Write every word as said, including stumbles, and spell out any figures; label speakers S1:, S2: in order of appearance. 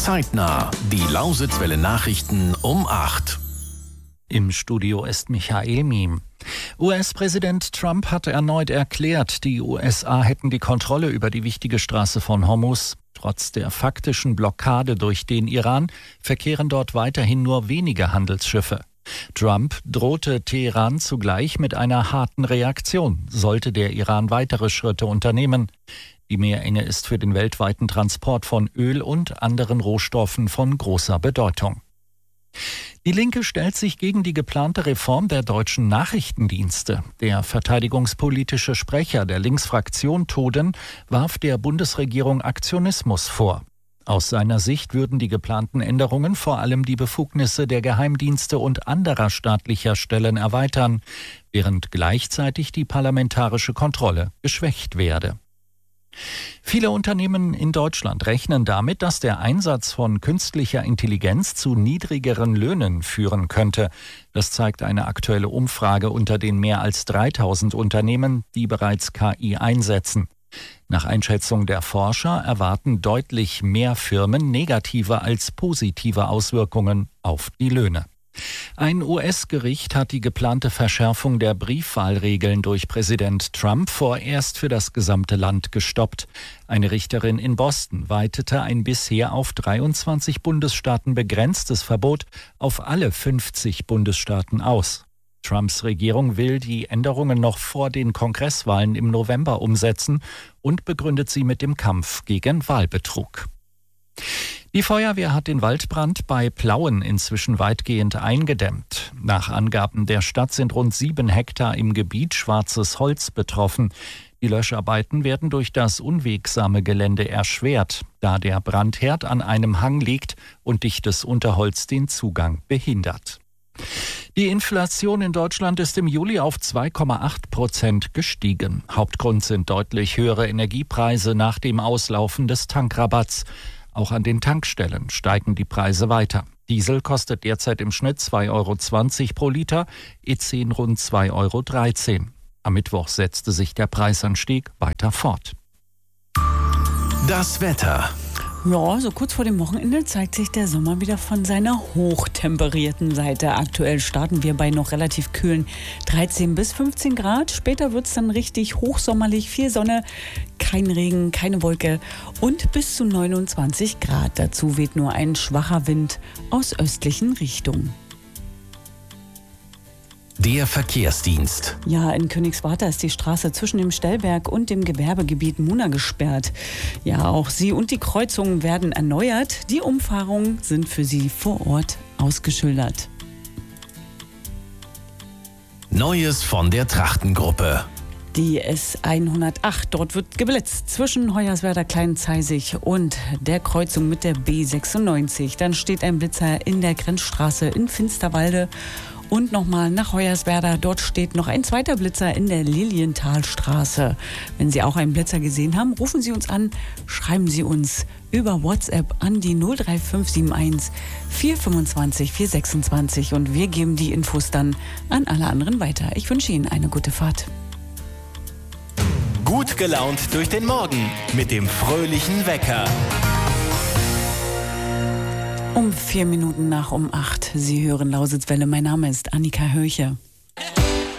S1: Zeitnah. Die Lausitzwelle Nachrichten um acht.
S2: Im Studio ist Michael Miem. U S-Präsident Trump hat erneut erklärt, die U S A hätten die Kontrolle über die wichtige Straße von Hormuz. Trotz der faktischen Blockade durch den Iran verkehren dort weiterhin nur wenige Handelsschiffe. Trump drohte Teheran zugleich mit einer harten Reaktion, sollte der Iran weitere Schritte unternehmen. Die Meerenge ist für den weltweiten Transport von Öl und anderen Rohstoffen von großer Bedeutung. Die Linke stellt sich gegen die geplante Reform der deutschen Nachrichtendienste. Der verteidigungspolitische Sprecher der Linksfraktion Toden warf der Bundesregierung Aktionismus vor. Aus seiner Sicht würden die geplanten Änderungen vor allem die Befugnisse der Geheimdienste und anderer staatlicher Stellen erweitern, während gleichzeitig die parlamentarische Kontrolle geschwächt werde. Viele Unternehmen in Deutschland rechnen damit, dass der Einsatz von künstlicher Intelligenz zu niedrigeren Löhnen führen könnte. Das zeigt eine aktuelle Umfrage unter den mehr als dreitausend Unternehmen, die bereits K I einsetzen. Nach Einschätzung der Forscher erwarten deutlich mehr Firmen negative als positive Auswirkungen auf die Löhne. Ein U S-Gericht hat die geplante Verschärfung der Briefwahlregeln durch Präsident Trump vorerst für das gesamte Land gestoppt. Eine Richterin in Boston weitete ein bisher auf dreiundzwanzig Bundesstaaten begrenztes Verbot auf alle fünfzig Bundesstaaten aus. Trumps Regierung will die Änderungen noch vor den Kongresswahlen im November umsetzen und begründet sie mit dem Kampf gegen Wahlbetrug. Die Feuerwehr hat den Waldbrand bei Plauen inzwischen weitgehend eingedämmt. Nach Angaben der Stadt sind rund sieben Hektar im Gebiet schwarzes Holz betroffen. Die Löscharbeiten werden durch das unwegsame Gelände erschwert, da der Brandherd an einem Hang liegt und dichtes Unterholz den Zugang behindert. Die Inflation in Deutschland ist im Juli auf zwei Komma acht Prozent gestiegen. Hauptgrund sind deutlich höhere Energiepreise nach dem Auslaufen des Tankrabatts. Auch an den Tankstellen steigen die Preise weiter. Diesel kostet derzeit im Schnitt zwei Euro zwanzig pro Liter, E zehn rund zwei Euro dreizehn. Am Mittwoch setzte sich der Preisanstieg weiter fort.
S1: Das Wetter.
S3: Ja, so kurz vor dem Wochenende zeigt sich der Sommer wieder von seiner hochtemperierten Seite. Aktuell starten wir bei noch relativ kühlen dreizehn bis fünfzehn Grad. Später wird es dann richtig hochsommerlich, viel Sonne, kein Regen, keine Wolke und bis zu neunundzwanzig Grad. Dazu weht nur ein schwacher Wind aus östlichen Richtungen.
S1: Der Verkehrsdienst.
S3: Ja, in Königswarter ist die Straße zwischen dem Stellberg und dem Gewerbegebiet Muna gesperrt. Ja, auch sie und die Kreuzungen werden erneuert. Die Umfahrungen sind für sie vor Ort ausgeschildert.
S1: Neues von der Trachtengruppe.
S3: Die S hundertacht, dort wird geblitzt zwischen Hoyerswerda Kleinzeisig und der Kreuzung mit der B sechsundneunzig. Dann steht ein Blitzer in der Grenzstraße in Finsterwalde. Und nochmal nach Hoyerswerda, dort steht noch ein zweiter Blitzer in der Lilienthalstraße. Wenn Sie auch einen Blitzer gesehen haben, rufen Sie uns an, schreiben Sie uns über WhatsApp an die null drei fünf sieben eins vier fünfundzwanzig vier sechsundzwanzig und wir geben die Infos dann an alle anderen weiter. Ich wünsche Ihnen eine gute Fahrt.
S4: Gut gelaunt durch den Morgen mit dem fröhlichen Wecker.
S3: Um vier Minuten nach um acht. Sie hören Lausitzwelle. Mein Name ist Annika Höche.